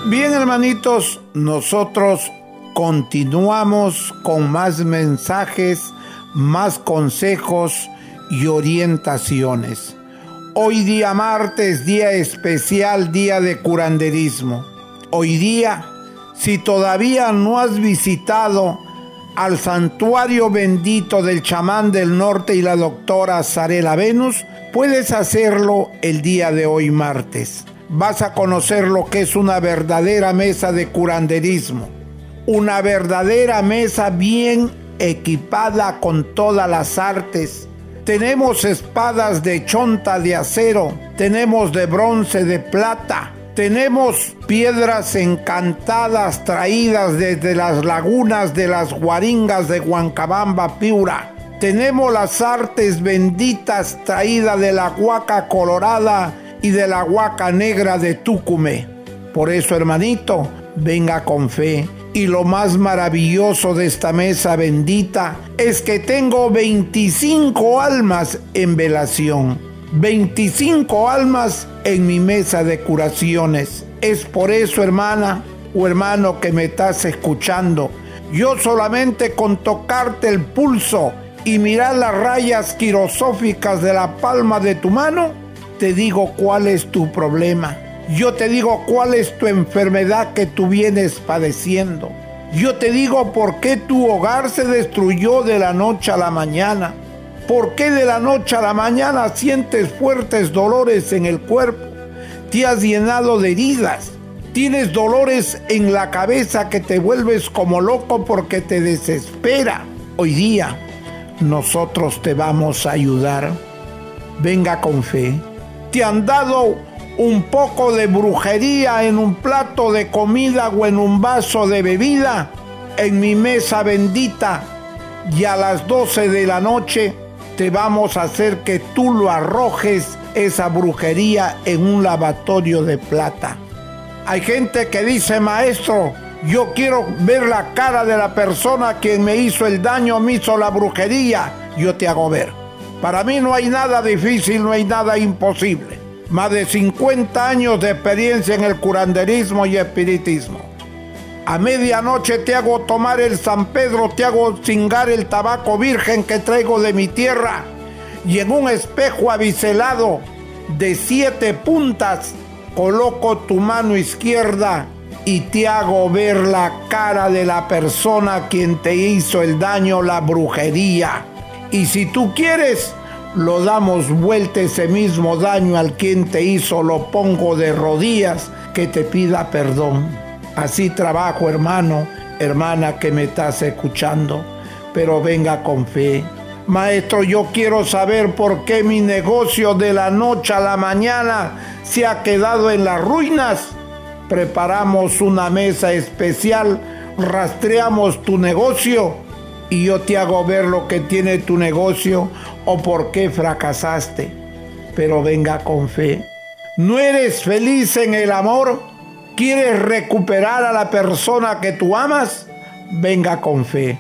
Bien, hermanitos, nosotros continuamos con más mensajes, más consejos y orientaciones. Hoy día martes, día especial, día de curanderismo. Hoy día, si todavía no has visitado al santuario bendito del chamán del norte y la doctora Zarela Venus, puedes hacerlo el día de hoy martes. Vas a conocer lo que es una verdadera mesa de curanderismo. Una verdadera mesa bien equipada con todas las artes. Tenemos espadas de chonta de acero, tenemos de bronce, de plata, tenemos piedras encantadas traídas desde las lagunas de las Guaringas de Huancabamba, Piura. Tenemos las artes benditas traídas de la Huaca Colorada y de la Huaca Negra de Tucumé. Por eso, hermanito, venga con fe. Y lo más maravilloso de esta mesa bendita es que tengo 25 almas en velación. 25 almas en mi mesa de curaciones. Es por eso, hermana o hermano que me estás escuchando, yo solamente con tocarte el pulso y mirar las rayas quirosóficas de la palma de tu mano, te digo cuál es tu problema. Yo te digo cuál es tu enfermedad que tú vienes padeciendo. Yo te digo por qué tu hogar se destruyó de la noche a la mañana. ¿Por qué de la noche a la mañana sientes fuertes dolores en el cuerpo? Te has llenado de heridas. Tienes dolores en la cabeza que te vuelves como loco porque te desespera. Hoy día nosotros te vamos a ayudar. Venga con fe. Te han dado un poco de brujería en un plato de comida o en un vaso de bebida en mi mesa bendita, y a las 12 de la noche te vamos a hacer que tú lo arrojes esa brujería en un lavatorio de plata. Hay gente que dice: maestro, yo quiero ver la cara de la persona a quien me hizo el daño, me hizo la brujería. Yo te hago ver. Para mí no hay nada difícil, no hay nada imposible. Más de 50 años de experiencia en el curanderismo y espiritismo. A medianoche te hago tomar el San Pedro, te hago cingar el tabaco virgen que traigo de mi tierra, y en un espejo abiselado de 7 puntas coloco tu mano izquierda y te hago ver la cara de la persona a quien te hizo el daño, la brujería. Y si tú quieres, lo damos vuelta ese mismo daño al quien te hizo, lo pongo de rodillas que te pida perdón. Así trabajo, hermano, hermana que me estás escuchando, pero venga con fe. Maestro, yo quiero saber por qué mi negocio de la noche a la mañana se ha quedado en las ruinas. Preparamos una mesa especial, rastreamos tu negocio y yo te hago ver lo que tiene tu negocio o por qué fracasaste. Pero venga con fe. ¿No eres feliz en el amor? ¿Quieres recuperar a la persona que tú amas? Venga con fe.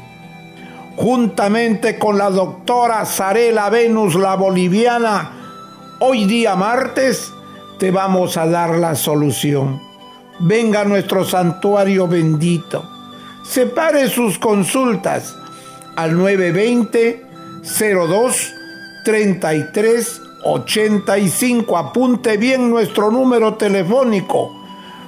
Juntamente con la doctora Zarela Venus, la boliviana, hoy día martes te vamos a dar la solución. Venga a nuestro santuario bendito. Separe sus consultas al 920-02-33-85. Apunte bien nuestro número telefónico.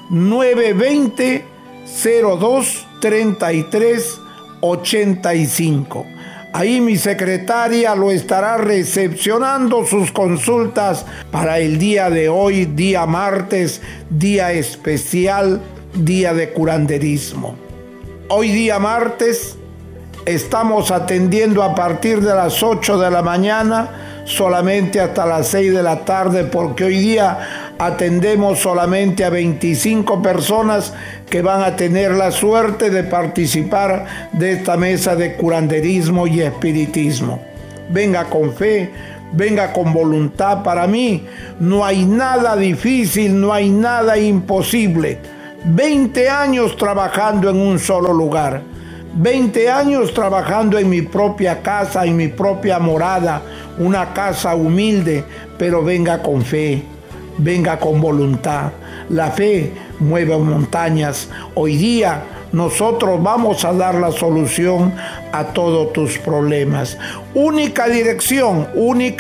920-02-33-85. Ahí mi secretaria lo estará recepcionando sus consultas para el día de hoy, día martes, día especial, día de curanderismo. Hoy día martes estamos atendiendo a partir de las 8 de la mañana solamente hasta las 6 de la tarde, porque hoy día atendemos solamente a 25 personas que van a tener la suerte de participar de esta mesa de curanderismo y espiritismo. Venga con fe, venga con voluntad. Para mí no hay nada difícil, no hay nada imposible. 20 años trabajando en un solo lugar. 20 años trabajando en mi propia casa, en mi propia morada, una casa humilde, pero venga con fe. venga con voluntad. La fe mueve montañas. Hoy día nosotros vamos a dar la solución a todos tus problemas. Única dirección.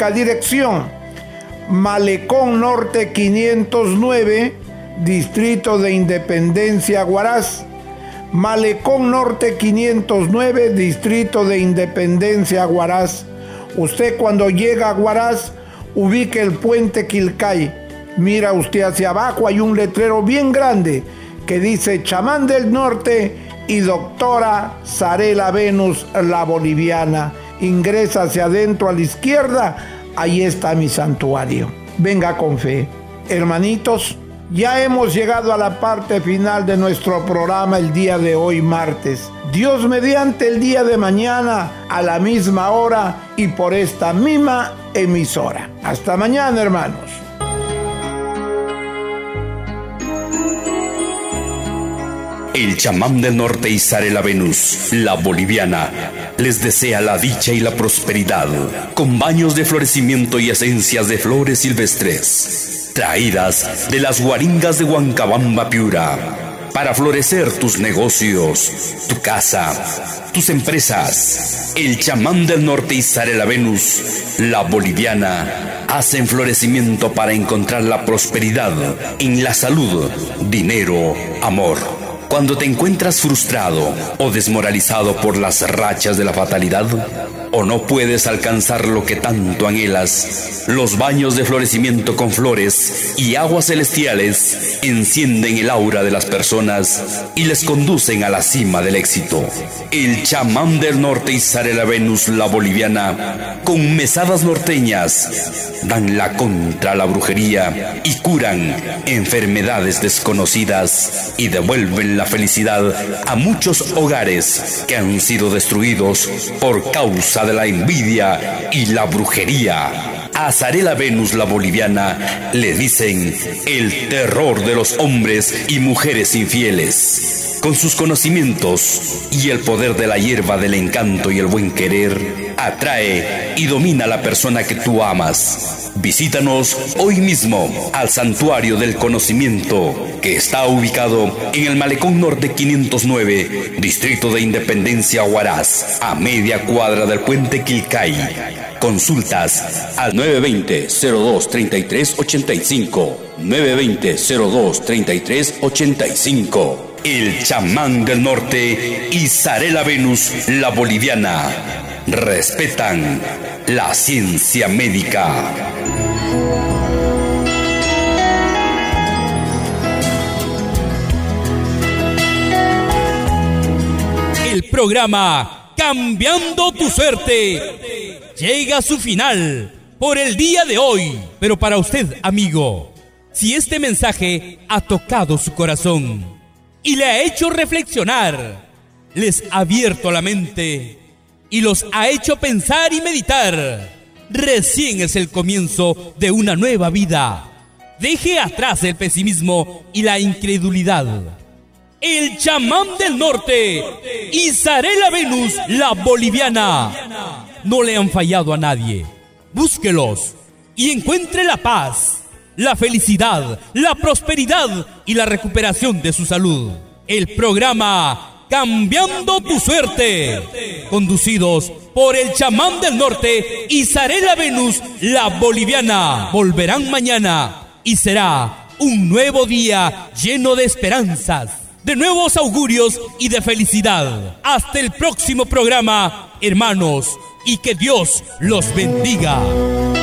Malecón Norte 509, Distrito de Independencia, Huaraz. Malecón Norte 509, Distrito de Independencia, Huaraz. Usted cuando llega a Huaraz, ubique el puente Quilcay. Mira usted hacia abajo, hay un letrero bien grande que dice Chamán del Norte y Doctora Zarela Venus, la boliviana. Ingresa hacia adentro a la izquierda, ahí está mi santuario. Venga con fe. Hermanitos, ya hemos llegado a la parte final de nuestro programa el día de hoy, martes. Dios mediante, el día de mañana a la misma hora y por esta misma emisora. Hasta mañana, hermanos. El chamán del norte y Zarela Venus, la boliviana, les desea la dicha y la prosperidad, con baños de florecimiento y esencias de flores silvestres, traídas de las guaringas de Huancabamba, Piura, para florecer tus negocios, tu casa, tus empresas. El chamán del norte y Zarela Venus, la boliviana, hacen florecimiento para encontrar la prosperidad en la salud, dinero, amor. Cuando te encuentras frustrado o desmoralizado por las rachas de la fatalidad, o no puedes alcanzar lo que tanto anhelas, los baños de florecimiento con flores y aguas celestiales encienden el aura de las personas y les conducen a la cima del éxito. El chamán del norte y Zarela Venus, la boliviana, con mesadas norteñas, dan la contra la brujería y curan enfermedades desconocidas y devuelven la felicidad a muchos hogares que han sido destruidos por causa de la envidia y la brujería. A Zarela Venus, la boliviana, le dicen el terror de los hombres y mujeres infieles. Con sus conocimientos y el poder de la hierba del encanto y el buen querer, atrae y domina a la persona que tú amas. Visítanos hoy mismo al Santuario del Conocimiento, que está ubicado en el Malecón Norte 509, Distrito de Independencia, Huaraz, a media cuadra del puente Quilcay. Consultas al 920-02-3385, 920-02-3385. El chamán del norte y Zarela Venus, la boliviana, respetan la ciencia médica. El programa Cambiando tu Suerte llega a su final por el día de hoy. Pero para usted, amigo, si este mensaje ha tocado su corazón y le ha hecho reflexionar, les ha abierto la mente y los ha hecho pensar y meditar, recién es el comienzo de una nueva vida. Deje atrás el pesimismo y la incredulidad. El chamán del norte y Zarela Venus, la boliviana, no le han fallado a nadie. Búsquelos y encuentre la paz, la felicidad, la prosperidad y la recuperación de su salud. El programa Cambiando tu Suerte, conducidos por el chamán del norte y Zarela Venus, la boliviana, volverán mañana y será un nuevo día lleno de esperanzas, de nuevos augurios y de felicidad. Hasta el próximo programa, hermanos, y que Dios los bendiga.